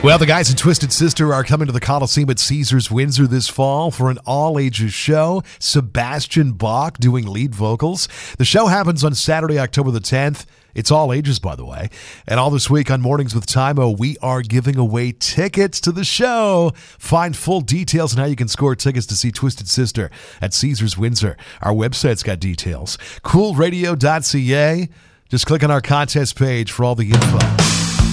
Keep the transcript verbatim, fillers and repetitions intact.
Well, the guys in Twisted Sister are coming to the Coliseum at Caesars Windsor this fall for an all-ages show. Sebastian Bach doing lead vocals. The show happens on Saturday, October the tenth. It's all ages, by the way. And all this week on Mornings with Tymo, we are giving away tickets to the show. Find full details on how you can score tickets to see Twisted Sister at Caesars Windsor. Our website's got details. cool radio dot c a. Just click on our contest page for all the info.